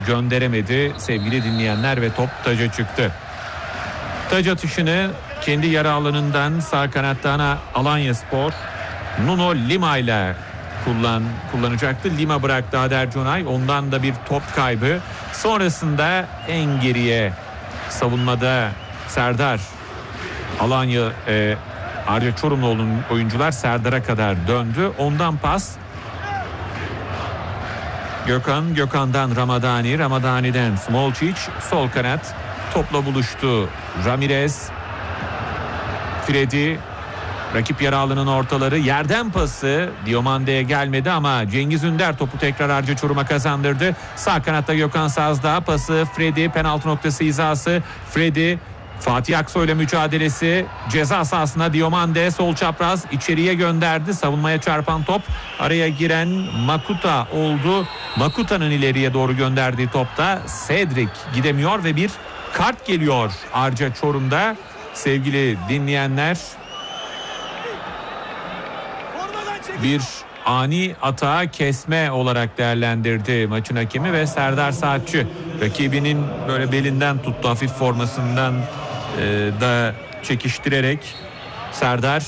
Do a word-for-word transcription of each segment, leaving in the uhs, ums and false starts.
gönderemedi sevgili dinleyenler ve top taca çıktı. Taç atışını kendi yarı alanından sağ kanattan Alanyaspor Nuno Lima ile kullan, kullanacaktı. Lima bıraktı Hader Conay. Ondan da bir top kaybı. Sonrasında en geriye savunmada Serdar Alanya e, Arca Çorumluoğlu'nun oyuncular Serdar'a kadar döndü. Ondan pas Gökhan, Gökhan'dan Ramadani, Ramadani'den Smolcic, sol kanat topla buluştu. Ramirez, Freddy, rakip yarı alanının ortaları, yerden pası Diomande'ye gelmedi ama Cengiz Ünder topu tekrar Arca Çorum'a kazandırdı. Sağ kanatta Gökhan Sazdağ, pası Freddy, penaltı noktası hizası. Freddy, Fatih Aksoy ile mücadelesi, ceza sahasına Diomande, sol çapraz içeriye gönderdi. Savunmaya çarpan top, araya giren Makuta oldu. Makuta'nın ileriye doğru gönderdiği topta Cedric gidemiyor ve bir kart geliyor Arca Çorum'da sevgili dinleyenler. Bir ani atağa kesme olarak değerlendirdi maçın hakemi ve Serdar Saatçı rakibinin böyle belinden tuttu, hafif formasından e, da çekiştirerek. Serdar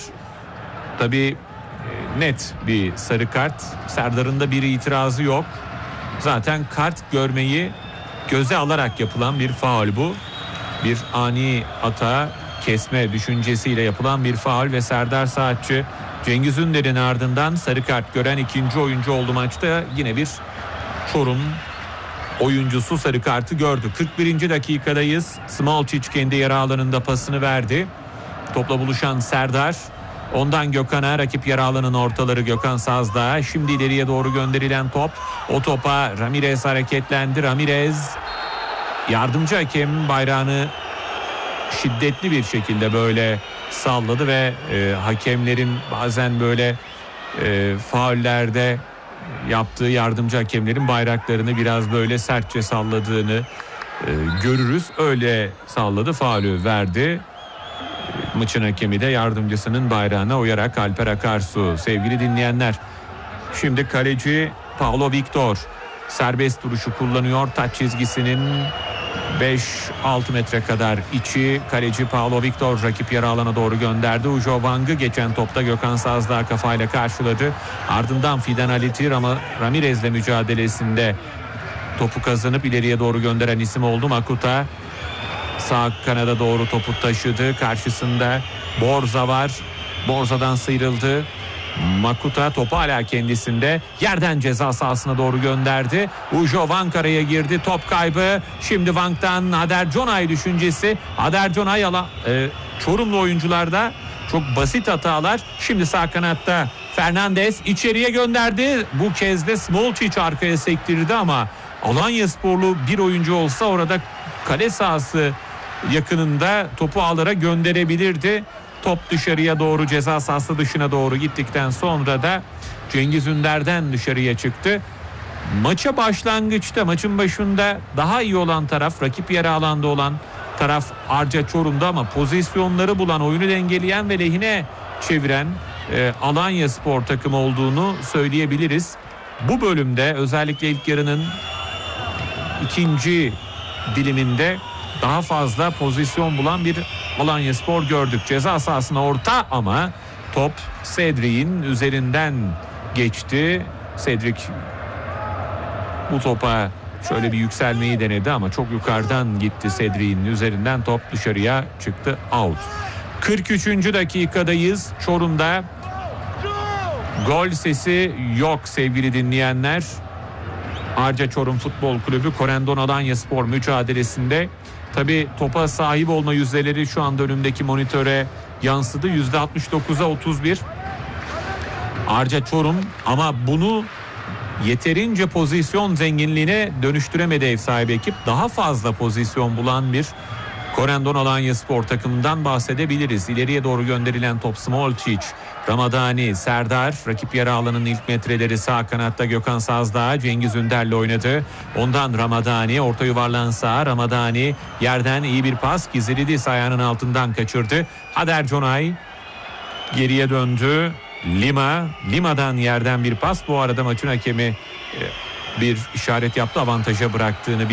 tabii e, net bir sarı kart. Serdar'ın da bir itirazı yok. Zaten kart görmeyi göze alarak yapılan bir faul bu. Bir ani atağa kesme düşüncesiyle yapılan bir faul ve Serdar Saatçı Cengiz Ünder'in ardından sarı kart gören ikinci oyuncu oldu maçta. Yine bir Çorum oyuncusu sarı kartı gördü. kırk birinci dakikadayız. Smolcic kendi yarı alanında pasını verdi. Topla buluşan Serdar. Ondan Gökhan'a, rakip yarı alanın ortaları Gökhan Sazdağ. Şimdi ileriye doğru gönderilen top. O topa Ramirez hareketlendi. Ramirez, yardımcı hakem bayrağını şiddetli bir şekilde böyle salladı ve e, hakemlerin bazen böyle e, faullerde yaptığı, yardımcı hakemlerin bayraklarını biraz böyle sertçe salladığını e, görürüz. Öyle salladı, faulü verdi. E, maçın hakemi de yardımcısının bayrağına uyarak Alper Akarsu. Sevgili dinleyenler, şimdi kaleci Paulo Victor serbest duruşu kullanıyor. Taç çizgisinin beş altı metre kadar içi. Kaleci Paulo Victor rakip yarı alana doğru gönderdi. Ujo Wang'ı geçen topta Gökhan Sazdağ kafayla karşıladı. Ardından Fidan Aliti Ramirez'le mücadelesinde topu kazanıp ileriye doğru gönderen isim oldu. Makuta sağ kanada doğru topu taşıdı. Karşısında Borza var. Borza'dan sıyrıldı. Makuta topu hala kendisinde, yerden ceza sahasına doğru gönderdi. Ujo Wang araya girdi, top kaybı. Şimdi Wang'dan Hader Conay düşüncesi. Hader Conay ala, e, Çorumlu oyuncularda çok basit hatalar. Şimdi sağ kanatta Fernandez içeriye gönderdi. Bu kez de Smolcic arkaya sektirdi ama Alanyasporlu bir oyuncu olsa orada kale sahası yakınında topu ağlara gönderebilirdi. Top dışarıya doğru, ceza sahası dışına doğru gittikten sonra da Cengiz Ünder'den dışarıya çıktı. Maça başlangıçta, maçın başında daha iyi olan taraf, rakip yarı alanda olan taraf Arca Çorum'da ama pozisyonları bulan, oyunu dengeleyen ve lehine çeviren e, Alanyaspor takımı olduğunu söyleyebiliriz. Bu bölümde özellikle ilk yarının ikinci diliminde daha fazla pozisyon bulan bir Alanyaspor gördük. Ceza sahasına orta ama top Cedric'in üzerinden geçti. Cedric bu topa şöyle bir yükselmeyi denedi ama çok yukarıdan gitti. Cedric'in üzerinden top dışarıya çıktı, out. kırk üçüncü dakikadayız. Çorum'da gol sesi yok sevgili dinleyenler. Arca Çorum Futbol Kulübü Korendon Alanyaspor mücadelesinde. Tabii topa sahip olma yüzdeleri şu anda önümdeki monitöre yansıdı. yüzde altmış dokuza otuz bir. Arca Çorum ama bunu yeterince pozisyon zenginliğine dönüştüremedi ev sahibi ekip. Daha fazla pozisyon bulan bir Korendon Alanyaspor takımından bahsedebiliriz. İleriye doğru gönderilen top Smolcic, Ramadani, Serdar, rakip yarı alanın ilk metreleri sağ kanatta Gökhan Sazdağ, Cengiz Ünder'le oynadı. Ondan Ramadani, orta yuvarlan sağa, Ramadani yerden iyi bir pas, Gizilidis ayağının altından kaçırdı. Hader Conay geriye döndü. Lima, Lima'dan yerden bir pas. Bu arada maçın hakemi bir işaret yaptı, avantaja bıraktığını.